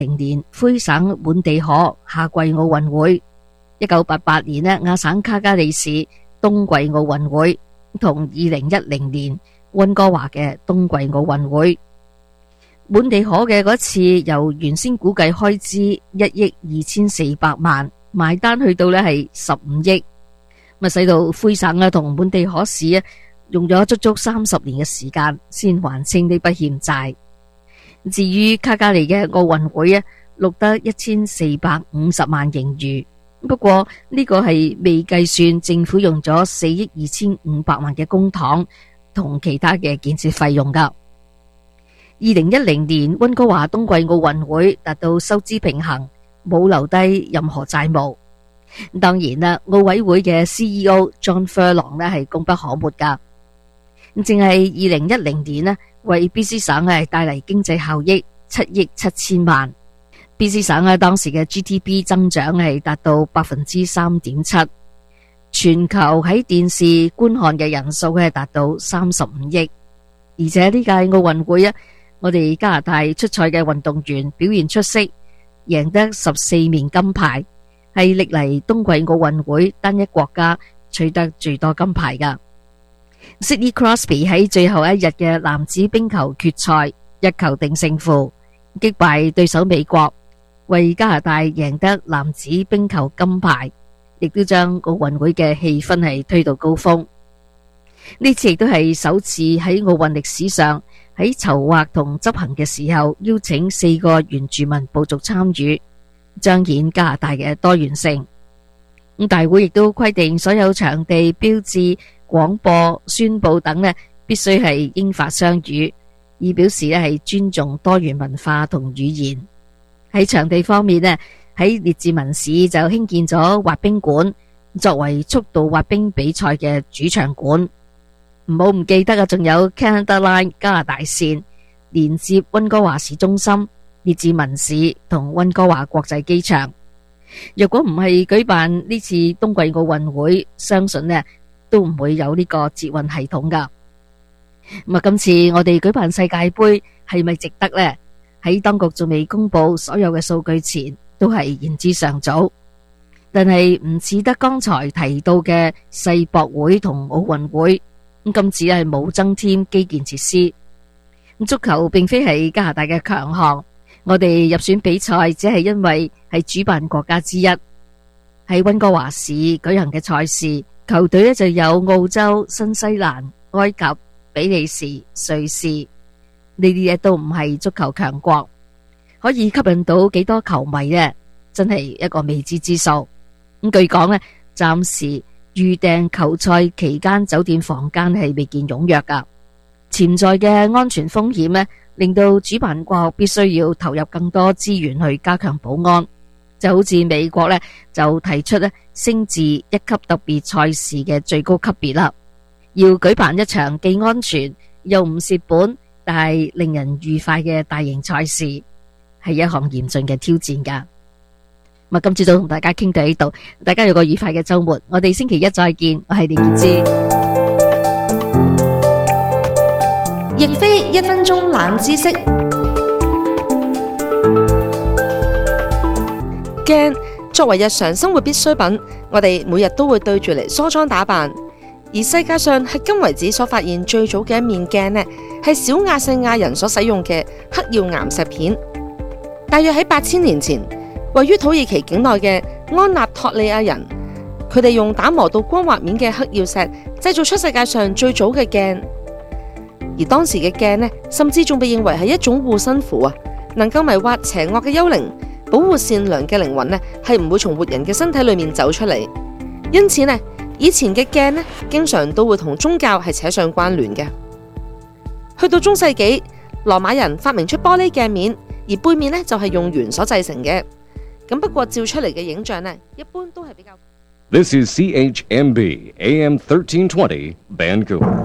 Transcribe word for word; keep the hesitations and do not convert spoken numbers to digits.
零年魁省滿地可夏季奧運會，一九八八年呢亞省卡加利市冬季奧運會，同二零一零年溫哥華嘅冬季奧運會。滿地可嘅嗰次由原先估計開支一億二千四百萬，埋單去到呢係十五億，咁使到魁省啊同滿地可市啊用咗足足三十年嘅時間先還清呢筆欠債。至於卡加利嘅奧運會啊，錄得一千四百五十萬盈餘，不過呢個係未計算政府用咗四億二千五百萬嘅公帑同其他嘅建設費用噶。二零一零年溫哥華冬季奧運會達到收支平衡，冇留低任何債務。當然啦，奧委會嘅 C E O John Furlong 呢係功不可沒噶。淨係二零一零年呢，為 B C 省係帶嚟經濟效益七億七千萬。B C 省啊當時嘅 G D P 增長係達到百分之三點七，全球喺電視觀看嘅人數係達到三十五億。而且呢屆奧運會啊，我哋加拿大出賽嘅運動員表現出色，贏得十四面金牌，係歷嚟冬季奧運會單一國家取得最多金牌噶。Sidney Crosby 喺最後一日嘅男子冰球決賽一球定勝負，擊敗對手美國，為加拿大贏得男子冰球金牌，亦都將奧運會嘅氣氛係推到高峰。呢次亦都係首次喺奧運歷史上喺籌劃同執行嘅時候邀請四個原住民部族參與，彰顯加拿大嘅多元性。咁大會亦都規定所有場地標誌、廣播、宣佈等呢必須係英法雙語，以表示呢係尊重多元文化同語言。喺場地方面呢，喺列治文市就興建咗滑冰館，作為速度滑冰比賽嘅主場館。唔好唔記得啊，仲有 Canada Line 加拿大線連接溫哥華市中心、列治文市同溫哥華國際機場。若果唔係舉辦呢次冬季奧運會，相信呢都唔會有呢個捷運系統噶。咁啊，今次我哋舉辦世界盃係咪值得呢？喺當局仲未公布所有嘅數據前，都係言之尚早。但係唔似得剛才提到嘅世博會同奧運會，咁今次係冇增添基建設施。足球並非係加拿大嘅強項，我哋入選比賽只係因為係主辦國家之一。喺溫哥華市舉行嘅賽事，球隊呢就有澳洲、新西蘭、埃及、比利時、瑞士，呢啲嘢都唔係足球強國，可以吸引到幾多球迷呢？真係一個未知之數。咁據講呢，暫時預訂球賽期間酒店房間係未見踴躍噶，潛在嘅安全風險呢，令到主辦國必須要投入更多資源去加強保安。就好似美國呢，就提出呢升至一級特別賽事嘅最高級別啦，要舉辦一場既安全又唔蝕本，但係令人愉快嘅大型賽事，係一項嚴峻嘅挑戰噶。咁啊，今朝早同大家傾到呢度，大家有個愉快嘅周末，我哋星期一再見。我係連潔芝。 亦非一分鐘冷知識。鏡作為日常生活必需品，我哋每日都會對住嚟梳妝打扮。而世界上迄今為止所發現最早嘅一面鏡呢，係小亞細亞人所使用嘅黑曜岩石片。大約喺八千年前，位於土耳其境內嘅安納托利亞人，佢哋用打磨到光滑面嘅黑曜石製造出世界上最早嘅鏡。而當時嘅鏡呢，甚至仲被認為係一種護身符啊，能夠迷惑邪惡嘅幽靈，保護善良嘅靈魂呢，係唔會從活人嘅身體裏面走出嚟。因此呢，以前嘅鏡呢，經常都會同宗教係扯上關聯嘅。去到中世紀，羅馬人發明出玻璃鏡面，而背面呢就係用鉛所製成嘅。咁不過照出嚟嘅影像呢，一般都係比較。 This is C H M B A M thirteen twenty Vancouver.